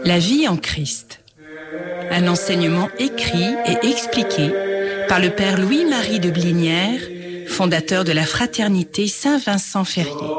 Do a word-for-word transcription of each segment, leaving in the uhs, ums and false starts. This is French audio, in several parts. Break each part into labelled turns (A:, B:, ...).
A: La vie en Christ. Un enseignement écrit et expliqué par le père Louis-Marie de Blinière, fondateur de la fraternité Saint-Vincent-Ferrier.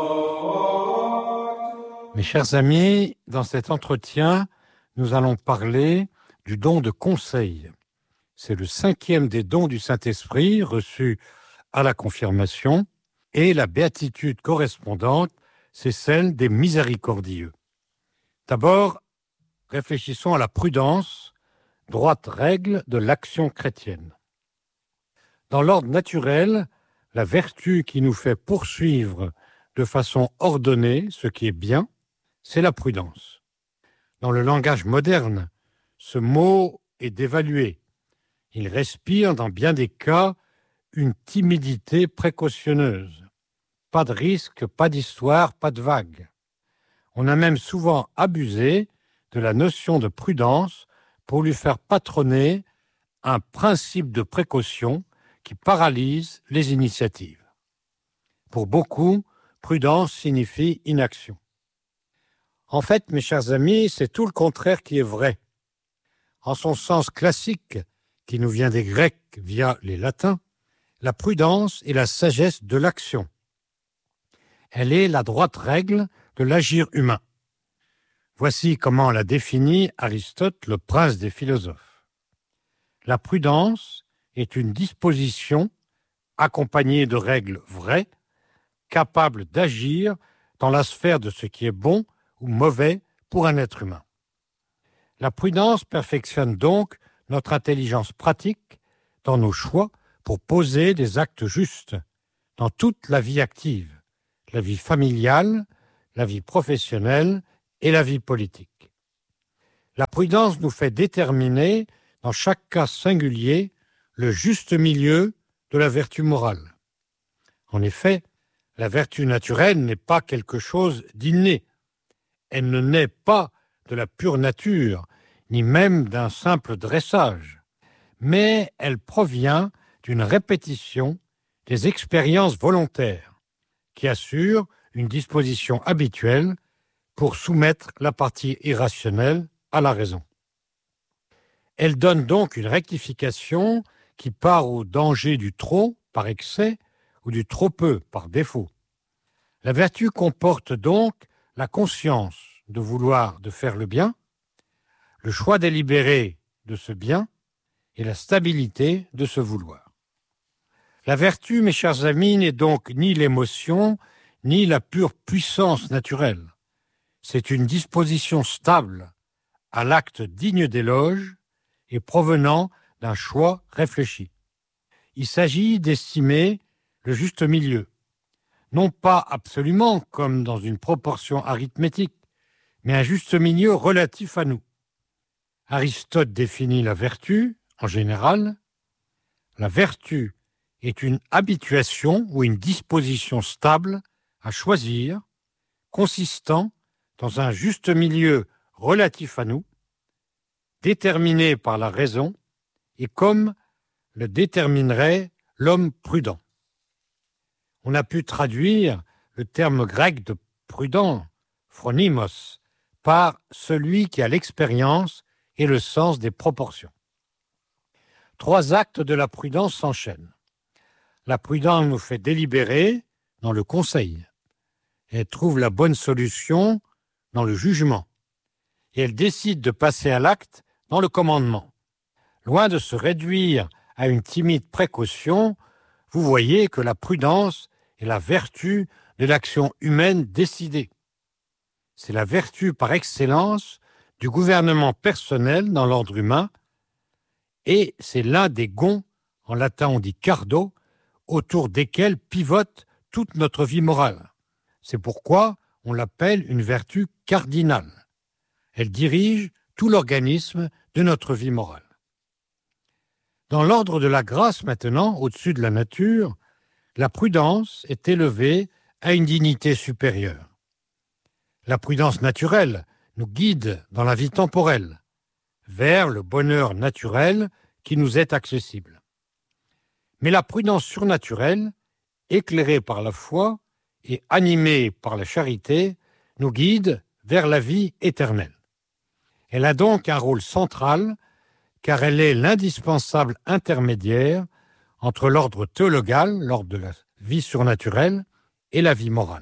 B: Mes chers amis, dans cet entretien, nous allons parler du don de conseil. C'est le cinquième des dons du Saint-Esprit reçus à la confirmation et la béatitude correspondante, c'est celle des miséricordieux. D'abord, réfléchissons à la prudence, droite règle de l'action chrétienne. Dans l'ordre naturel, la vertu qui nous fait poursuivre de façon ordonnée ce qui est bien, c'est la prudence. Dans le langage moderne, ce mot est dévalué. Il respire dans bien des cas une timidité précautionneuse. Pas de risque, pas d'histoire, pas de vague. On a même souvent abusé de la notion de prudence pour lui faire patronner un principe de précaution qui paralyse les initiatives. Pour beaucoup, prudence signifie inaction. En fait, mes chers amis, c'est tout le contraire qui est vrai. En son sens classique, qui nous vient des Grecs via les Latins, la prudence est la sagesse de l'action. Elle est la droite règle de l'agir humain. Voici comment l'a défini Aristote, le prince des philosophes. La prudence est une disposition accompagnée de règles vraies, capable d'agir dans la sphère de ce qui est bon ou mauvais pour un être humain. La prudence perfectionne donc notre intelligence pratique dans nos choix pour poser des actes justes dans toute la vie active, la vie familiale, la vie professionnelle et la vie politique. La prudence nous fait déterminer, dans chaque cas singulier, le juste milieu de la vertu morale. En effet, la vertu naturelle n'est pas quelque chose d'inné. Elle ne naît pas de la pure nature, ni même d'un simple dressage, mais elle provient d'une répétition des expériences volontaires qui assurent une disposition habituelle pour soumettre la partie irrationnelle à la raison. Elle donne donc une rectification qui part au danger du trop par excès ou du trop peu par défaut. La vertu comporte donc la conscience de vouloir de faire le bien, le choix délibéré de ce bien et la stabilité de ce vouloir. La vertu, mes chers amis, n'est donc ni l'émotion, ni la pure puissance naturelle. C'est une disposition stable, à l'acte digne d'éloge et provenant d'un choix réfléchi. Il s'agit d'estimer le juste milieu, non pas absolument comme dans une proportion arithmétique, mais un juste milieu relatif à nous. Aristote définit la vertu, en général. La vertu est une habituation ou une disposition stable à choisir, consistant dans un juste milieu relatif à nous, déterminé par la raison et comme le déterminerait l'homme prudent. On a pu traduire le terme grec de prudent, phronimos, par celui qui a l'expérience et le sens des proportions. Trois actes de la prudence s'enchaînent. La prudence nous fait délibérer dans le conseil. Elle trouve la bonne solution dans le jugement. Et elle décide de passer à l'acte dans le commandement. Loin de se réduire à une timide précaution, vous voyez que la prudence est la vertu de l'action humaine décidée. C'est la vertu par excellence du gouvernement personnel dans l'ordre humain et c'est l'un des gonds, en latin on dit cardo, autour desquels pivote toute notre vie morale. C'est pourquoi on l'appelle une vertu cardinale. Elle dirige tout l'organisme de notre vie morale. Dans l'ordre de la grâce maintenant, au-dessus de la nature, la prudence est élevée à une dignité supérieure. La prudence naturelle nous guide dans la vie temporelle, vers le bonheur naturel qui nous est accessible. Mais la prudence surnaturelle, éclairée par la foi et animée par la charité, nous guide vers la vie éternelle. Elle a donc un rôle central car elle est l'indispensable intermédiaire entre l'ordre théologal, l'ordre de la vie surnaturelle, et la vie morale.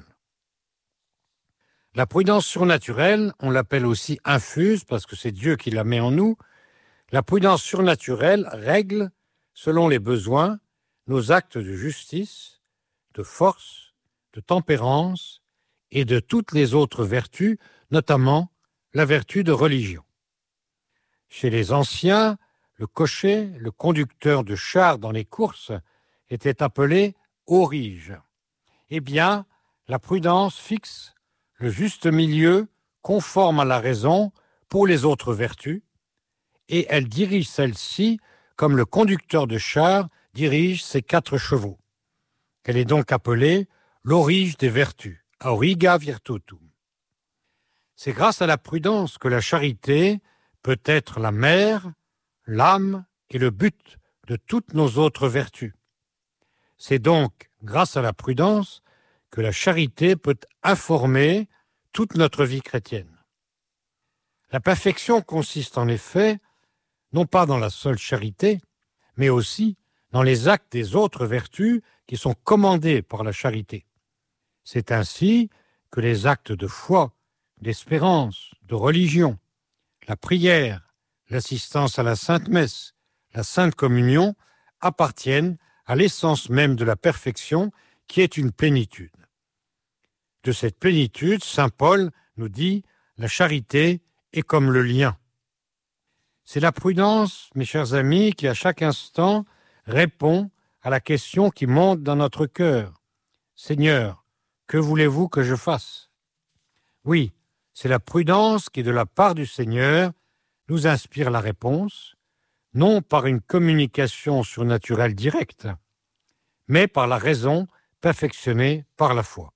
B: La prudence surnaturelle, on l'appelle aussi infuse parce que c'est Dieu qui la met en nous. La prudence surnaturelle règle, selon les besoins, nos actes de justice, de force, de tempérance et de toutes les autres vertus, notamment la vertu de religion. Chez les anciens, le cocher, le conducteur de char dans les courses, était appelé aurige. Eh bien, la prudence fixe le juste milieu conforme à la raison pour les autres vertus, et elle dirige celle-ci comme le conducteur de char dirige ses quatre chevaux. Elle est donc appelée l'aurige des vertus, auriga virtutum. C'est grâce à la prudence que la charité peut être la mère, l'âme et le but de toutes nos autres vertus. C'est donc grâce à la prudence que la charité peut informer toute notre vie chrétienne. La perfection consiste en effet, non pas dans la seule charité, mais aussi dans les actes des autres vertus qui sont commandés par la charité. C'est ainsi que les actes de foi, d'espérance, de religion, la prière, l'assistance à la Sainte Messe, la Sainte Communion appartiennent à l'essence même de la perfection qui est une plénitude. De cette plénitude, saint Paul nous dit « la charité est comme le lien ». C'est la prudence, mes chers amis, qui à chaque instant répond à la question qui monte dans notre cœur. « Seigneur, que voulez-vous que je fasse ?» Oui, c'est la prudence qui, de la part du Seigneur, nous inspire la réponse, non par une communication surnaturelle directe, mais par la raison perfectionnée par la foi.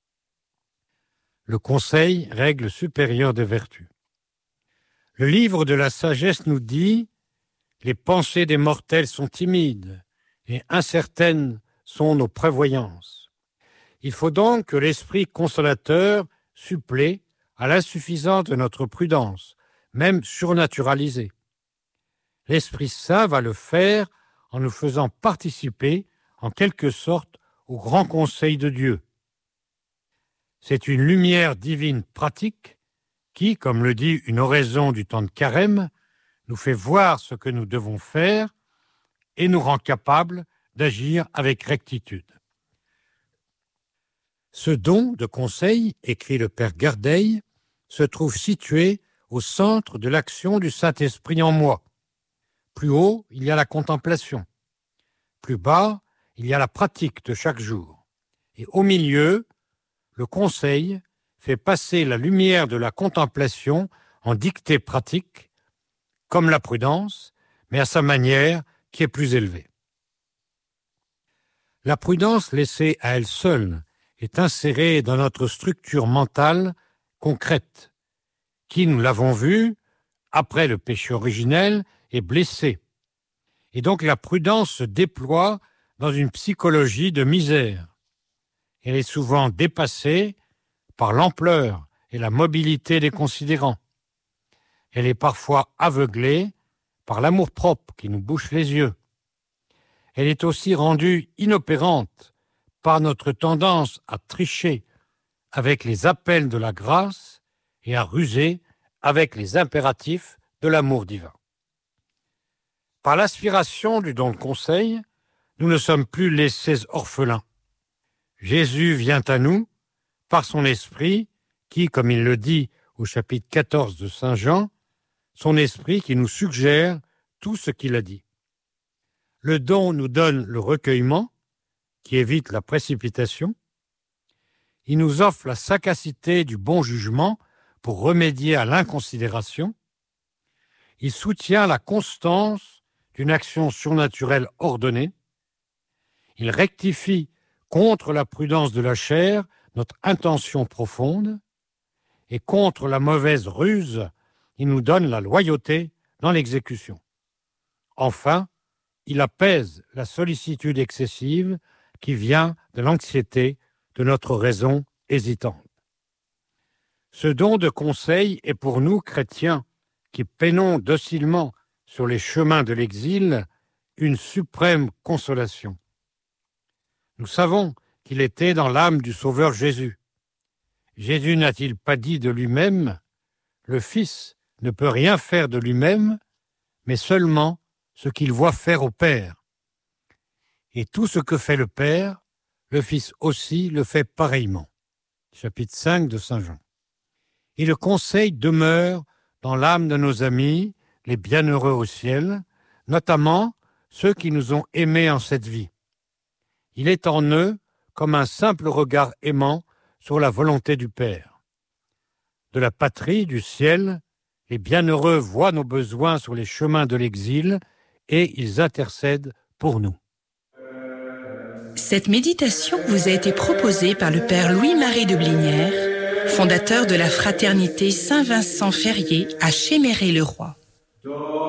B: Le conseil, règle supérieure des vertus. Le livre de la sagesse nous dit « Les pensées des mortels sont timides et incertaines sont nos prévoyances. » Il faut donc que l'esprit consolateur supplée à l'insuffisance de notre prudence, même surnaturalisée. L'Esprit Saint va le faire en nous faisant participer, en quelque sorte, au grand conseil de Dieu. C'est une lumière divine pratique qui, comme le dit une oraison du temps de Carême, nous fait voir ce que nous devons faire et nous rend capables d'agir avec rectitude. Ce don de conseil, écrit le Père Gardeil, se trouve situé au centre de l'action du Saint-Esprit en moi. Plus haut, il y a la contemplation. Plus bas, il y a la pratique de chaque jour. Et au milieu, le conseil fait passer la lumière de la contemplation en dictée pratique, comme la prudence, mais à sa manière qui est plus élevée. La prudence laissée à elle seule est insérée dans notre structure mentale concrète, qui, nous l'avons vu, après le péché originel, est blessée. Et donc la prudence se déploie dans une psychologie de misère. Elle est souvent dépassée par l'ampleur et la mobilité des considérants. Elle est parfois aveuglée par l'amour-propre qui nous bouche les yeux. Elle est aussi rendue inopérante par notre tendance à tricher avec les appels de la grâce et à ruser avec les impératifs de l'amour divin. Par l'aspiration du don de conseil, nous ne sommes plus laissés orphelins. Jésus vient à nous par son esprit qui, comme il le dit au chapitre quatorze de saint Jean, son esprit qui nous suggère tout ce qu'il a dit. Le don nous donne le recueillement, qui évite la précipitation. Il nous offre la sagacité du bon jugement pour remédier à l'inconsidération. Il soutient la constance d'une action surnaturelle ordonnée. Il rectifie contre la prudence de la chair notre intention profonde, et contre la mauvaise ruse, il nous donne la loyauté dans l'exécution. Enfin, il apaise la sollicitude excessive qui vient de l'anxiété de notre raison hésitante. Ce don de conseil est pour nous, chrétiens, qui peinons docilement sur les chemins de l'exil, une suprême consolation. Nous savons qu'il était dans l'âme du Sauveur Jésus. Jésus n'a-t-il pas dit de lui-même « Le Fils ne peut rien faire de lui-même, mais seulement ce qu'il voit faire au Père. Et tout ce que fait le Père, le Fils aussi le fait pareillement. » Chapitre cinq de Saint Jean. Et le conseil demeure dans l'âme de nos amis, les bienheureux au ciel, notamment ceux qui nous ont aimés en cette vie. Il est en eux comme un simple regard aimant sur la volonté du Père. De la patrie, du ciel, les bienheureux voient nos besoins sur les chemins de l'exil et ils intercèdent pour nous.
A: Cette méditation vous a été proposée par le Père Louis-Marie de Blinière, fondateur de la Fraternité Saint-Vincent-Ferrier à Chéméré-le-Roi.